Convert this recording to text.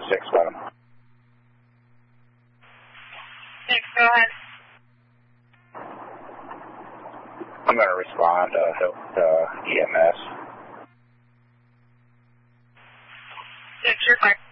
6, madam. 6, go ahead. I'm going to respond to EMS. 6, you're fine.